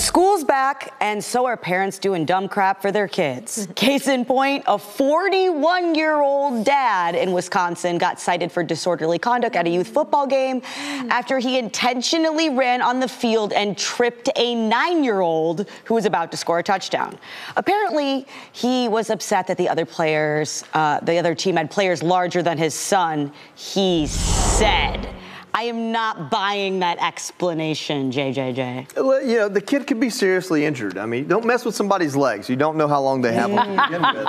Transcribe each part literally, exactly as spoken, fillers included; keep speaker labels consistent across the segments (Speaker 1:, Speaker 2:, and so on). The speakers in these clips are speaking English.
Speaker 1: School's back, and so are parents doing dumb crap for their kids. Case in point, a forty-one-year-old dad in Wisconsin got cited for disorderly conduct at a youth football game after he intentionally ran on the field and tripped a nine-year-old who was about to score a touchdown. Apparently, he was upset that the other players, uh, the other team had players larger than his son. He said, I am not buying that explanation, J J J.
Speaker 2: Well, you know, the kid could be seriously injured. I mean, don't mess with somebody's legs. You don't know how long they have them to begin with.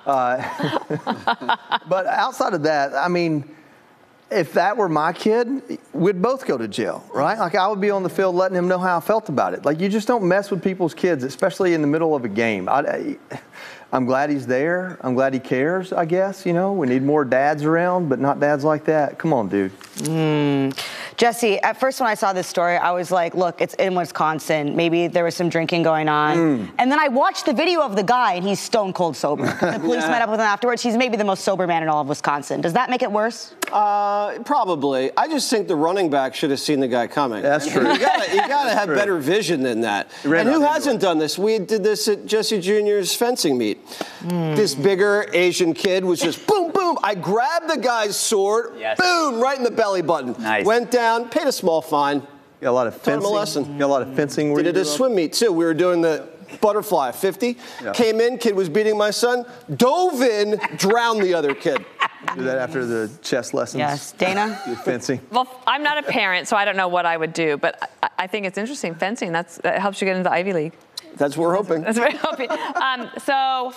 Speaker 2: Uh, but outside of that, I mean, if that were my kid, we'd both go to jail, right? Like, I would be on the field letting him know how I felt about it. Like, you just don't mess with people's kids, especially in the middle of a game. I, I, I'm glad he's there. I'm glad he cares, I guess. You know, we need more dads around, but not dads like that. Come on, dude.
Speaker 1: Mm. Jesse, at first when I saw this story, I was like, look, it's in Wisconsin. Maybe there was some drinking going on. Mm. And then I watched the video of the guy, and he's stone cold sober. The police met up with him afterwards. He's maybe the most sober man in all of Wisconsin. Does that make it worse?
Speaker 3: Uh, probably. I just think the running back should have seen the guy coming.
Speaker 2: That's true.
Speaker 3: You gotta, you gotta have better vision than that. And who hasn't done this? We did this at Jesse Junior's fencing meet. Mm. This bigger Asian kid was just boom, boom. I grabbed the guy's sword, yes. boom, right in the belly button.
Speaker 4: Nice.
Speaker 3: Went down, paid a small fine.
Speaker 2: You got a lot of fencing.
Speaker 3: Taught him a lesson.
Speaker 2: You got a lot of fencing.
Speaker 3: Did it at a swim meet too. We were doing the butterfly fifty. Yeah. Came in, kid was beating my son, dove in, drowned the other kid.
Speaker 2: Do that after the chess lessons?
Speaker 1: Yes. Dana?
Speaker 2: Fencing.
Speaker 5: Well, I'm not a parent, so I don't know what I would do, but I, I think it's interesting. Fencing, that's, that helps you get into the Ivy League.
Speaker 3: That's what we're hoping.
Speaker 5: That's what we're hoping. Um, so...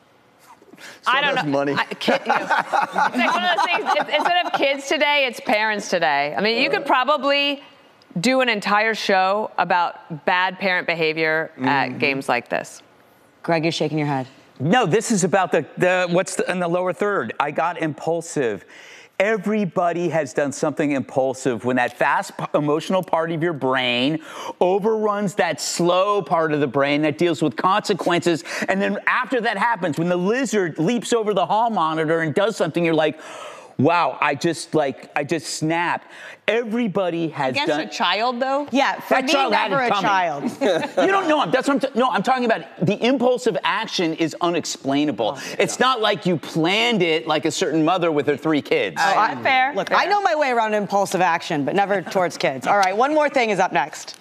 Speaker 2: So
Speaker 5: I don't know.
Speaker 2: Money.
Speaker 5: I, kid, you know, it's like one of those things. It's, instead of kids today, it's parents today. I mean, you could probably do an entire show about bad parent behavior mm-hmm. at games like this.
Speaker 1: Greg, you're shaking your head.
Speaker 4: No, this is about the, the what's the, in the lower third. I got impulsive. Everybody has done something impulsive when that fast emotional part of your brain overruns that slow part of the brain that deals with consequences. And then after that happens, when the lizard leaps over the hall monitor and does something, you're like, wow, I just like, I just snapped. Everybody has
Speaker 5: Against
Speaker 4: done.
Speaker 5: Against a child, though?
Speaker 1: Yeah, for
Speaker 4: that
Speaker 1: me,
Speaker 4: child
Speaker 1: never
Speaker 4: had it
Speaker 1: a child.
Speaker 4: You don't know. That's what I'm t- no, I'm talking about the impulsive action is unexplainable. Oh, it's yeah. not like you planned it like a certain mother with her three kids.
Speaker 5: Oh, I, fair.
Speaker 1: Look,
Speaker 5: fair.
Speaker 1: I know my way around impulsive action, but never towards kids. All right, one more thing is up next.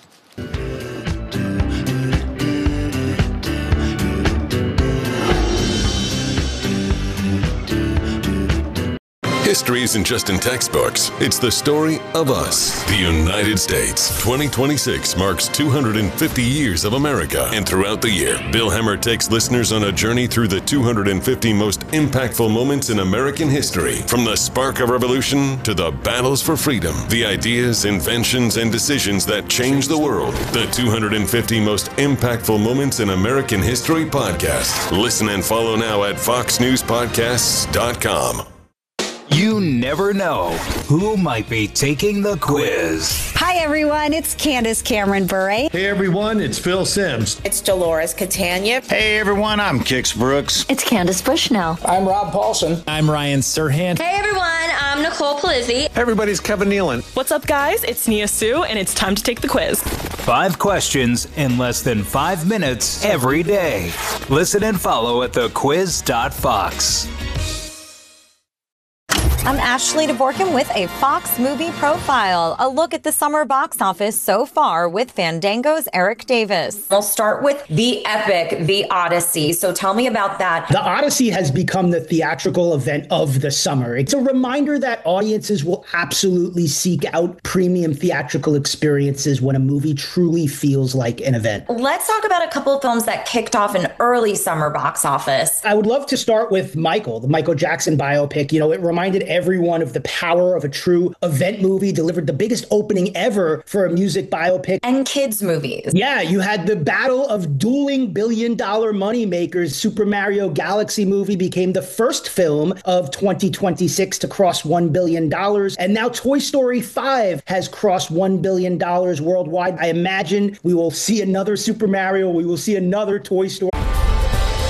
Speaker 6: History isn't just in textbooks. It's the story of us. The United States. twenty twenty-six marks two hundred fifty years of America. And throughout the year, Bill Hemmer takes listeners on a journey through the two hundred fifty most impactful moments in American history. From the spark of revolution to the battles for freedom. The ideas, inventions, and decisions that changed the world. The two hundred fifty most impactful moments in American history podcast. Listen and follow now at fox news podcasts dot com.
Speaker 7: You never know who might be taking the quiz.
Speaker 8: Hi, everyone. It's Candace Cameron Bure.
Speaker 9: Hey, everyone. It's Phil Simms.
Speaker 10: It's Dolores Catania.
Speaker 11: Hey, everyone. I'm Kix Brooks.
Speaker 12: It's Candace Bushnell.
Speaker 13: I'm Rob Paulson.
Speaker 14: I'm Ryan Serhant.
Speaker 15: Hey, everyone. I'm Nicole Palizzi.
Speaker 16: Everybody's Kevin Nealon.
Speaker 17: What's up, guys? It's Nia Sue, and it's time to take the quiz.
Speaker 7: Five questions in less than five minutes every day. Listen and follow at the quiz dot fox.
Speaker 8: I'm Ashley DeVorkin with a Fox Movie Profile. A look at the summer box office so far with Fandango's Eric Davis.
Speaker 18: We'll start with the epic, The Odyssey. So tell me about that.
Speaker 19: The Odyssey has become the theatrical event of the summer. It's a reminder that audiences will absolutely seek out premium theatrical experiences when a movie truly feels like an event.
Speaker 18: Let's talk about a couple of films that kicked off an early summer box office.
Speaker 19: I would love to start with Michael, the Michael Jackson biopic. You know, it reminded everyone of the power of a true event movie, delivered the biggest opening ever for a music biopic.
Speaker 18: And kids movies.
Speaker 19: Yeah, you had the battle of dueling billion dollar money makers. Super Mario Galaxy movie became the first film of twenty twenty-six to cross one billion dollars. And now Toy Story five has crossed one billion dollars worldwide. I imagine we will see another Super Mario. We will see another Toy Story.